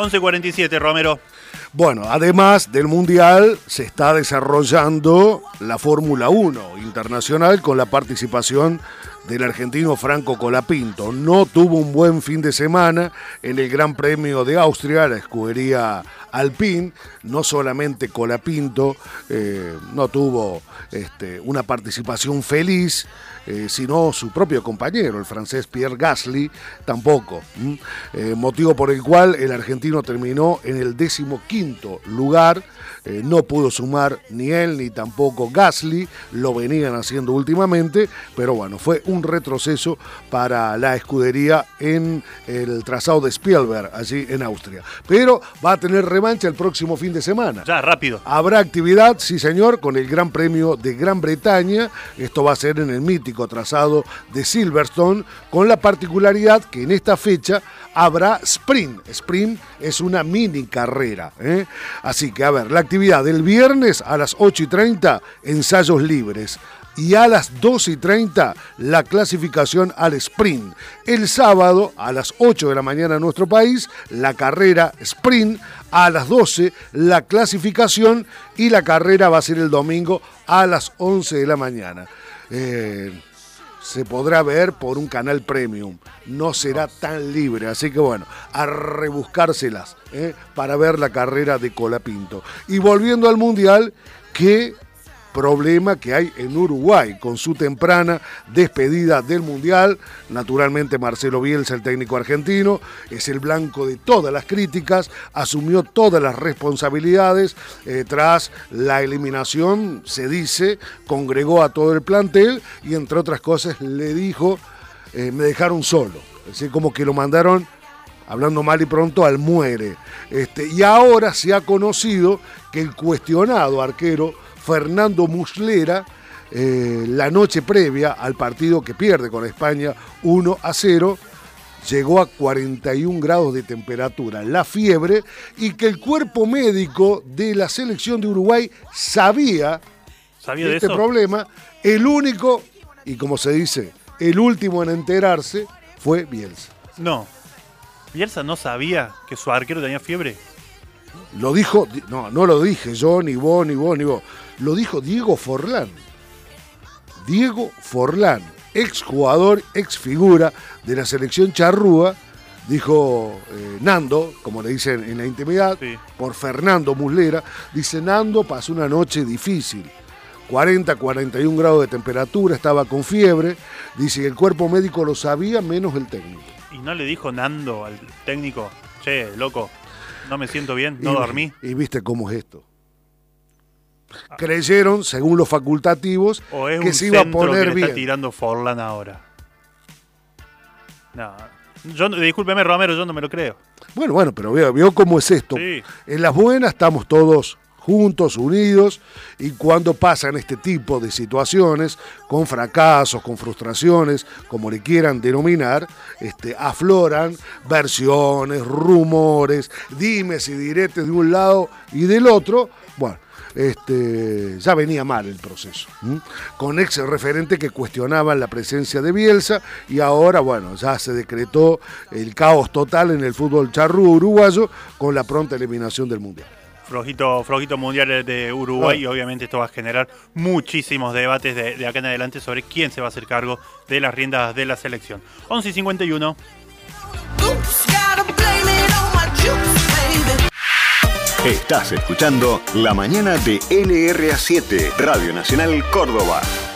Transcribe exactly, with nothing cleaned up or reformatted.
once cuarenta y siete, Romero. Bueno, además del Mundial, se está desarrollando la Fórmula uno internacional con la participación del argentino Franco Colapinto. No tuvo un buen fin de semana en el Gran Premio de Austria, la escudería Alpine. No solamente Colapinto eh, no tuvo este, una participación feliz, eh, sino su propio compañero, el francés Pierre Gasly, tampoco. ¿Mm? Eh, motivo por el cual el argentino terminó en el decimoquinto lugar. Eh, no pudo sumar ni él ni tampoco Gasly, lo venían haciendo últimamente, pero bueno, fue un retroceso para la escudería en el trazado de Spielberg, allí en Austria. Pero va a tener revancha el próximo fin de semana. Ya, rápido. Habrá actividad, sí señor, con el Gran Premio de Gran Bretaña. Esto va a ser en el mítico trazado de Silverstone, con la particularidad que en esta fecha habrá sprint. Sprint es una mini carrera, ¿eh? Así que, a ver, la actividad del viernes a las ocho y treinta, ensayos libres. Y a las doce y treinta, la clasificación al sprint. El sábado, a las ocho de la mañana en nuestro país, la carrera sprint. A las doce, la clasificación. Y la carrera va a ser el domingo a las once de la mañana. Eh... se podrá ver por un canal premium, no será tan libre, así que bueno, a rebuscárselas ¿eh? para ver la carrera de Colapinto. Y volviendo al Mundial, qué problema que hay en Uruguay con su temprana despedida del Mundial. Naturalmente Marcelo Bielsa, el técnico argentino, es el blanco de todas las críticas, asumió todas las responsabilidades eh, tras la eliminación, se dice, congregó a todo el plantel y entre otras cosas le dijo, eh, me dejaron solo, así como que lo mandaron, hablando mal y pronto, al muere. Este, y ahora se ha conocido que el cuestionado arquero Fernando Muslera, eh, la noche previa al partido que pierde con España uno a cero, llegó a cuarenta y un grados de temperatura, la fiebre, y que el cuerpo médico de la selección de Uruguay sabía, ¿Sabía de este eso? problema. El único, y como se dice, el último en enterarse fue Bielsa. No. ¿Bielsa no sabía que su arquero tenía fiebre? Lo dijo, no, no lo dije yo, ni vos, ni vos, ni vos. Lo dijo Diego Forlán. Diego Forlán, exjugador, exfigura de la selección charrúa, dijo eh, Nando, como le dicen en la intimidad, Sí. por Fernando Muslera, dice Nando pasó una noche difícil. cuarenta, cuarenta y un grados de temperatura, estaba con fiebre, dice que el cuerpo médico lo sabía menos el técnico. ¿Y no le dijo Nando al técnico, che, loco, no me siento bien, no y, dormí? Y viste cómo es esto. Creyeron, según los facultativos, ¿O es que un se iba a centro poner que le bien. está tirando Forlán ahora? No, yo, discúlpeme, Romero, yo no me lo creo. Bueno, bueno, pero veo, veo cómo es esto. Sí. En las buenas estamos todos juntos, unidos, y cuando pasan este tipo de situaciones, con fracasos, con frustraciones, como le quieran denominar, este, afloran versiones, rumores, dimes y diretes de un lado y del otro. Bueno, este, ya venía mal el proceso, ¿m? Con ex referentes que cuestionaban la presencia de Bielsa, y ahora, bueno, ya se decretó el caos total en el fútbol charrúa uruguayo con la pronta eliminación del Mundial. Flojito, flojito mundial de Uruguay, Ah. y obviamente esto va a generar muchísimos debates de, de acá en adelante sobre quién se va a hacer cargo de las riendas de la selección. once y cincuenta y uno. Estás escuchando La Mañana de L R A siete, Radio Nacional Córdoba.